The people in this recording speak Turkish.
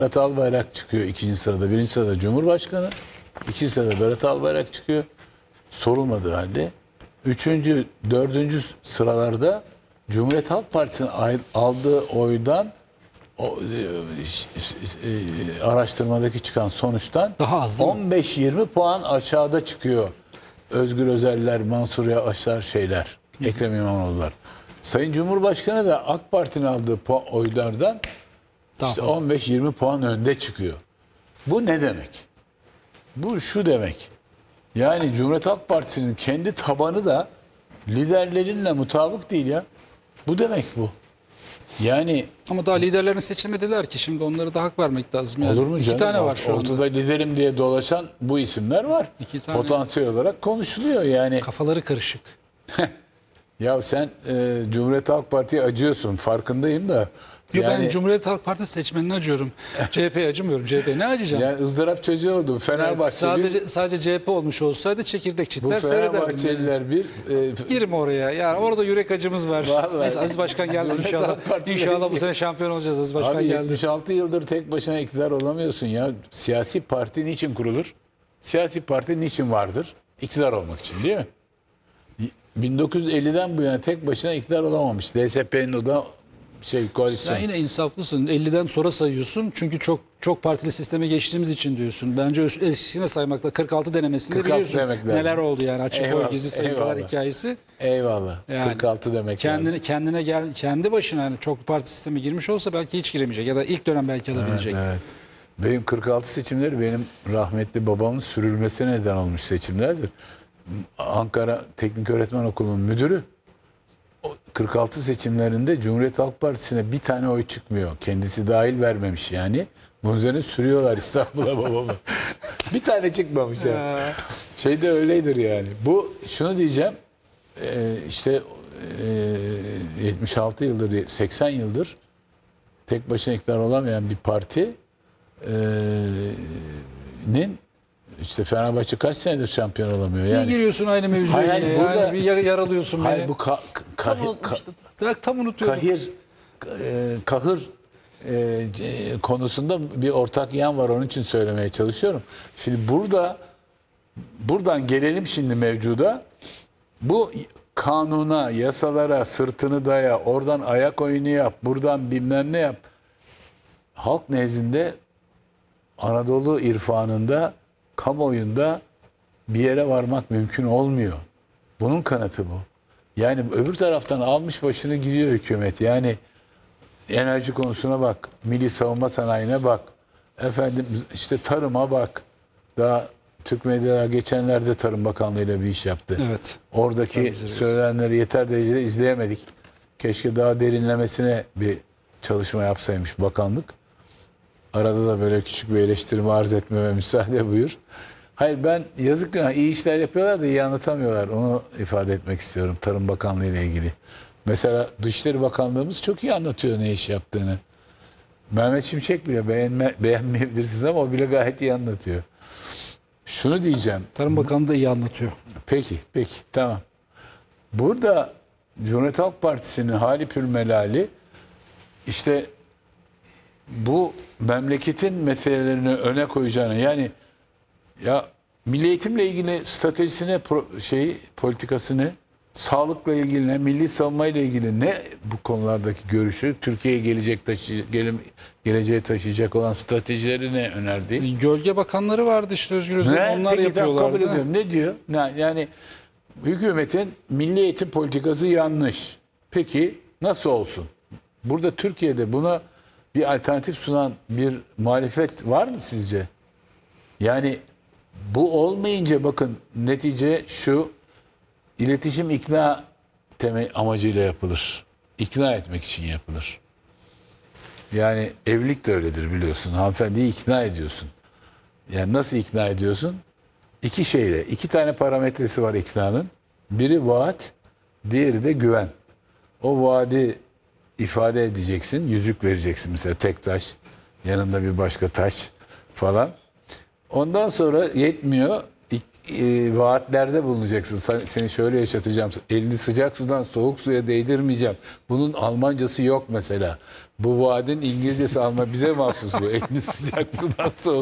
Berat Albayrak çıkıyor ikinci sırada. Birinci sırada Cumhurbaşkanı. İkinci sırada Berat Albayrak çıkıyor. Sorulmadığı halde. Üçüncü, dördüncü sıralarda Cumhuriyet Halk Partisi'nin aldığı oydan araştırmadaki çıkan sonuçtan Daha az değil mi? 15-20 puan aşağıda çıkıyor. Özgür Özeller, Mansur Yavaşlar şeyler, Ekrem İmamoğlu'lar. Sayın Cumhurbaşkanı da AK Parti'nin aldığı oylardan Daha işte fazla. 15-20 puan önde çıkıyor. Bu ne demek? Bu şu demek. Yani Cumhuriyet Halk Partisi'nin kendi tabanı da liderlerinle mutabık değil ya. Bu demek bu. Yani Ama daha liderlerini seçemediler ki, şimdi onlara da hak vermek lazım. Yani. olur mu canım? İki tane var şu Ortada anda. liderim diye dolaşan bu isimler var. İki tane. Potansiyel olarak konuşuluyor yani. Kafaları karışık. Ya sen Cumhuriyet Halk Parti'ye acıyorsun, farkındayım da. Yo, Yani, ben Cumhuriyet Halk Partisi seçmenine acıyorum. CHP'ye acımıyorum. CHP'ye ne acıyacağım? yani ızdırap çocuğu oldu. Evet, Fenerbahçeli. sadece CHP olmuş olsaydı çekirdek Bu çitler seyrederdim. Fenerbahçeliler bir Girme oraya. Yani orada yürek acımız var. Vallahi. Neyse, Aziz Başkan geldi Cumhuriyet inşallah. Halk Partisi- İnşallah bu sene şampiyon olacağız. Aziz Başkan abi geldi. 76 yıldır tek başına iktidar olamıyorsun ya. Siyasi parti niçin kurulur? Siyasi parti niçin vardır? İktidar olmak için değil mi? 1950'den bu yana tek başına iktidar olamamış. DSP'nin o da koalisyon. Sen yine insaflısın. 50'den sonra sayıyorsun. Çünkü çok partili sisteme geçtiğimiz için diyorsun. Bence eskisine saymakla 46 denemesinde 46 biliyorsun demek lazım. neler oldu yani. Açık oy, Eyvallah, gizli sayımlar eyvallah. hikayesi. Eyvallah. Yani 46 demek lazım. Kendine gel, kendi başına yani çok parti sisteme girmiş olsa belki hiç giremeyecek ya da ilk dönem belki alabilecek. Evet. Benim 46 seçimleri benim rahmetli babamın sürülmesine neden olmuş seçimlerdir. Ankara Teknik Öğretmen Okulu'nun müdürü o 46 seçimlerinde Cumhuriyet Halk Partisi'ne bir tane oy çıkmıyor. Kendisi dahil vermemiş yani. Bunun üzerine sürüyorlar İstanbul'a babamı. Bir tane çıkmamış yani. Şey de öyleydir yani. Bu şunu diyeceğim. İşte 76 yıldır, 80 yıldır tek başına iktidar olamayan bir partinin işte Fenerbahçe kaç senedir şampiyon olamıyor Niye yani. giriyorsun aynı mevzuya? Hayır, Yani burada- bir yaralıyorsun Hayır beni. bu Tam unutmuştum. Tam unutuyorum. kahır konusunda bir ortak yan var, onun için söylemeye çalışıyorum. Şimdi buradan gelelim şimdi mevcuda. Bu kanuna, yasalara sırtını daya, oradan ayak oyunu yap, buradan bilmem ne yap. Halk nezdinde, Anadolu irfanında, kamuoyunda bir yere varmak mümkün olmuyor. Bunun kanıtı bu. Yani öbür taraftan almış başını gidiyor hükümet. Yani enerji konusuna bak, milli savunma sanayine bak, efendim işte tarıma bak. Daha Türk medyada geçenlerde Tarım Bakanlığı ile bir iş yaptı. Evet. Oradaki Tabii bize söylenenleri yeter derecede izleyemedik. Keşke daha derinlemesine bir çalışma yapsaymış bakanlık. Arada da böyle küçük bir eleştirimi arz etmeme müsaade buyur. Hayır, ben yazık ya, iyi işler yapıyorlar da iyi anlatamıyorlar. Onu ifade etmek istiyorum Tarım Bakanlığı ile ilgili. Mesela Dışişleri Bakanlığımız çok iyi anlatıyor ne iş yaptığını. Mehmet Şimşek bile beğenmeyebilirsiniz ama o bile gayet iyi anlatıyor. Şunu diyeceğim. Tarım Bakanı da iyi anlatıyor. Peki, tamam. Burada Cumhuriyet Halk Partisi'nin hali pürmelali işte bu memleketin meselelerini öne koyacağını, yani ya milli eğitimle ilgili stratejisine, politikasını, sağlıkla ilgili ne, milli savunma ile ilgili ne, bu konulardaki görüşü, Türkiye'ye geleceğe taşıyacak olan stratejileri ne önerdi? Gölge bakanları vardı işte Özgür Özel. Onlar Peki, tamam, kabul yapıyorlardı. ediyorum. Ne diyor? Yani hükümetin milli eğitim politikası yanlış. Peki nasıl olsun? Burada Türkiye'de buna bir alternatif sunan bir muhalefet var mı sizce? Yani bu olmayınca bakın netice şu: iletişim ikna amacıyla yapılır. İkna etmek için yapılır. Yani evlilik de öyledir biliyorsun. Hanımefendiyi ikna ediyorsun. Yani nasıl ikna ediyorsun? İki şeyle. İki tane parametresi var iknanın. Biri vaat, diğeri de güven. O vaadi ifade edeceksin. Yüzük vereceksin mesela, tek taş. Yanında bir başka taş falan. Ondan sonra yetmiyor. vaatlerde bulunacaksın. Seni şöyle yaşatacağım. Elini sıcak sudan soğuk suya değdirmeyeceğim. Bunun Almancası yok mesela. Bu vaadin İngilizcesi Alman bize mahsus bu. Elini sıcak sudan soğuk